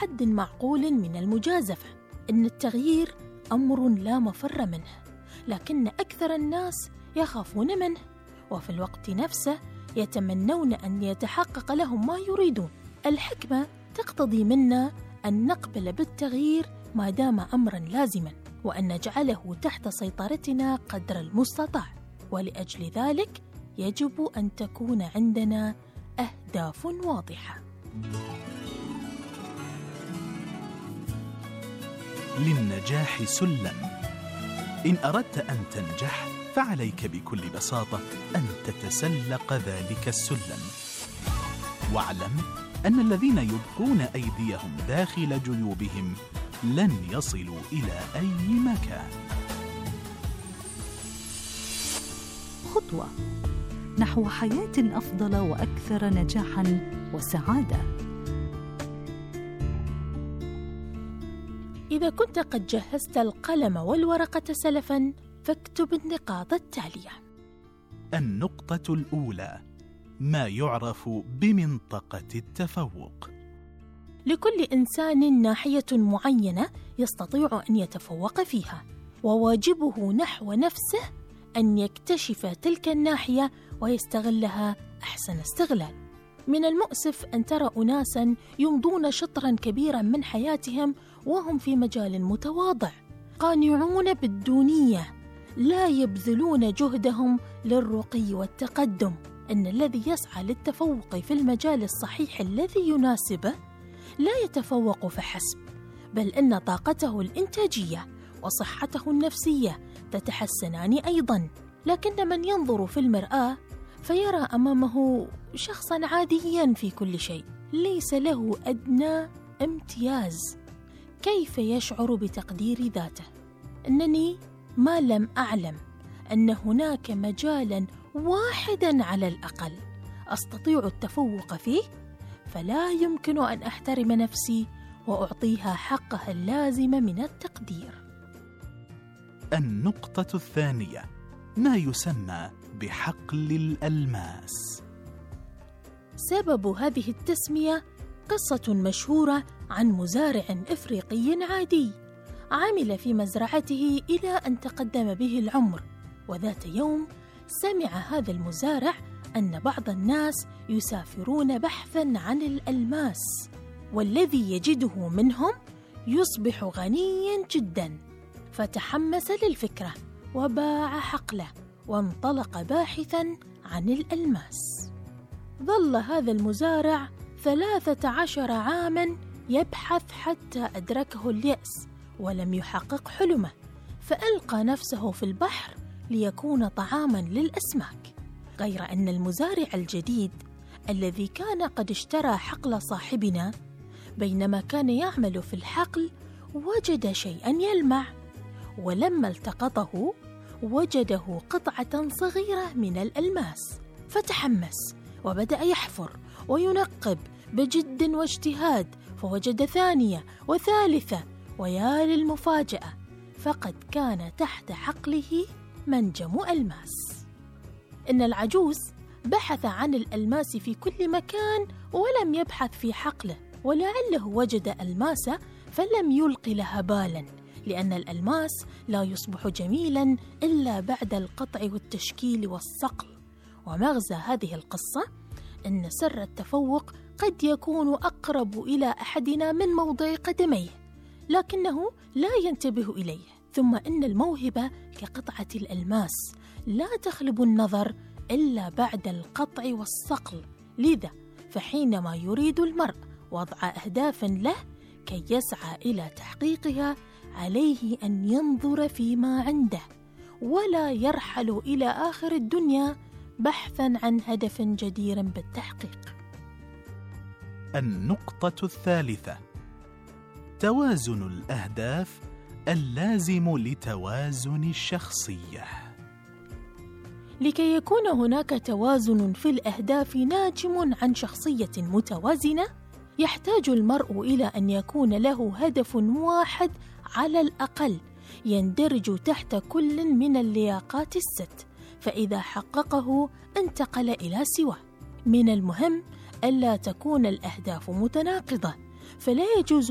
حد معقول من المجازفة، إن التغيير أمر لا مفر منه، لكن أكثر الناس يخافون منه، وفي الوقت نفسه يتمنون أن يتحقق لهم ما يريدون. الحكمة تقتضي منا أن نقبل بالتغيير ما دام أمراً لازماً، وأن نجعله تحت سيطرتنا قدر المستطاع، ولأجل ذلك يجب أن تكون عندنا أهداف واضحة. للنجاح سلم. إن أردت أن تنجح فعليك بكل بساطة أن تتسلق ذلك السلم. واعلم أن الذين يبقون أيديهم داخل جيوبهم لن يصلوا إلى أي مكان. خطوة نحو حياة أفضل وأكثر نجاحاً وسعادة. إذا كنت قد جهزت القلم والورقة سلفاً، فاكتب النقاط التالية. النقطة الأولى: ما يعرف بمنطقة التفوق. لكل إنسان ناحية معينة يستطيع أن يتفوق فيها، وواجبه نحو نفسه أن يكتشف تلك الناحية ويستغلها أحسن استغلال. من المؤسف أن ترى أناساً يمضون شطراً كبيراً من حياتهم وهم في مجال متواضع، قانعون بالدونية، لا يبذلون جهدهم للرقي والتقدم. إن الذي يسعى للتفوق في المجال الصحيح الذي يناسبه لا يتفوق فحسب، بل إن طاقته الإنتاجية وصحته النفسية تتحسنان أيضاً. لكن من ينظر في المرآة فيرى أمامه شخصاً عادياً في كل شيء، ليس له أدنى امتياز. كيف يشعر بتقدير ذاته؟ أنني ما لم أعلم أن هناك مجالاً واحداً على الأقل أستطيع التفوق فيه، فلا يمكن أن أحترم نفسي وأعطيها حقها اللازم من التقدير. النقطة الثانية: ما يسمى بحقل الألماس. سبب هذه التسمية قصة مشهورة عن مزارع إفريقي عادي عمل في مزرعته إلى أن تقدم به العمر، وذات يوم سمع هذا المزارع أن بعض الناس يسافرون بحثاً عن الألماس، والذي يجده منهم يصبح غنياً جداً، فتحمس للفكرة وباع حقله وانطلق باحثاً عن الألماس. ظل هذا المزارع 13 عاماً يبحث حتى أدركه اليأس ولم يحقق حلمه، فألقى نفسه في البحر ليكون طعاماً للأسماك. غير أن المزارع الجديد الذي كان قد اشترى حقل صاحبنا، بينما كان يعمل في الحقل وجد شيئاً يلمع، ولما التقطه وجده قطعة صغيرة من الألماس، فتحمس وبدأ يحفر وينقب بجد واجتهاد، فوجد ثانية وثالثة، ويا للمفاجأة، فقد كان تحت حقله منجم ألماس. إن العجوز بحث عن الألماس في كل مكان ولم يبحث في حقله، ولعله وجد ألماسة فلم يلق لها بالاً، لأن الألماس لا يصبح جميلاً إلا بعد القطع والتشكيل والصقل. ومغزى هذه القصة أن سر التفوق قد يكون أقرب إلى أحدنا من موضع قدميه، لكنه لا ينتبه إليه. ثم إن الموهبة كقطعة الألماس لا تخلب النظر إلا بعد القطع والصقل، لذا فحينما يريد المرء وضع أهداف له كي يسعى إلى تحقيقها، عليه أن ينظر فيما عنده ولا يرحل إلى آخر الدنيا بحثاً عن هدف جدير بالتحقيق. النقطة الثالثة: توازن الأهداف اللازم لتوازن الشخصية. لكي يكون هناك توازن في الأهداف ناجم عن شخصية متوازنة، يحتاج المرء إلى أن يكون له هدف واحد على الأقل يندرج تحت كل من اللياقات الست، فإذا حققه انتقل إلى سواه. من المهم ألا تكون الأهداف متناقضة، فلا يجوز